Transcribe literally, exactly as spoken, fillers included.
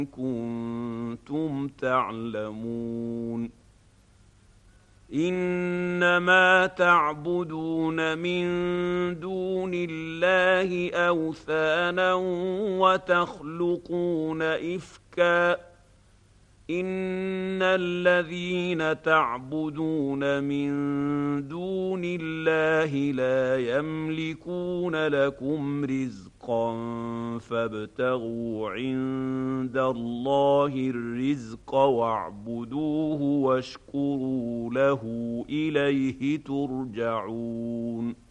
كنتم تعلمون إنما تعبدون من دون الله أوثانا وتخلقون إفكا إن الذين تعبدون من دون الله لا يملكون لكم رزقا فابتغوا عند الله الرزق واعبدوه واشكروا له إليه ترجعون